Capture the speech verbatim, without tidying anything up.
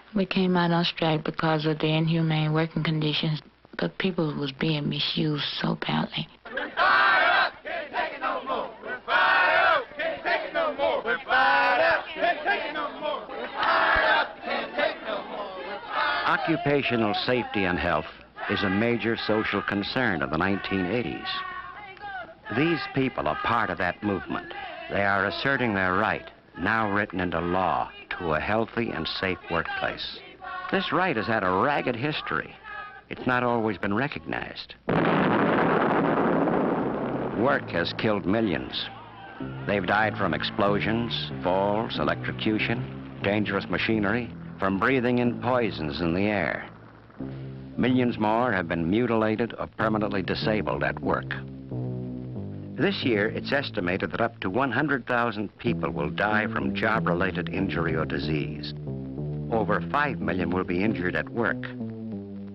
We came out on strike because of the inhumane working conditions. The people was being misused so badly. We're fired up! Can't take it no more! We're fired up! Can't take it no more! We're fired up! Can't take it no more! We're fired up! Can't take it no more! We're fired up! Occupational safety and health is a major social concern of the nineteen eighties. These people are part of that movement. They are asserting their right, now written into law, to a healthy and safe workplace. This right has had a ragged history. It's not always been recognized. Work has killed millions. They've died from explosions, falls, electrocution, dangerous machinery, from breathing in poisons in the air. Millions more have been mutilated or permanently disabled at work. This year, it's estimated that up to one hundred thousand people will die from job-related injury or disease. Over five million will be injured at work.